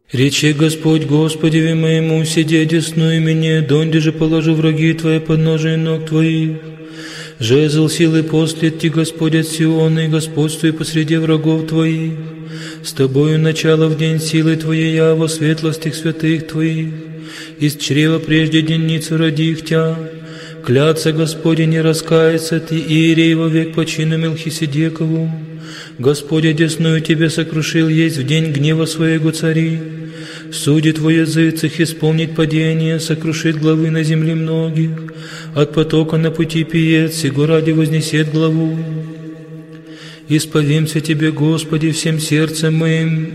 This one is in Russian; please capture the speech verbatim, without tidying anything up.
Речи Господь Господеве моему, сиди одесную мне, донде же положу враги твои под ножи ног твоих. Жезл силы послет ти Господь от Сиона, и господствуй посреди врагов твоих. С тобою начало в день силы твоей, я во светлостях святых твоих. Из чрева прежде денницу родих тя. Клятся Господи не раскается ты, Иерей во век почину Мелхиседекову. Господь одесную тебе сокрушил есть в день гнева своего цари. Судит во языцах исполнить падение, сокрушит главы на земле многих. От потока на пути пиет, сего ради вознесет главу. Исповимся Тебе, Господи, всем сердцем моим,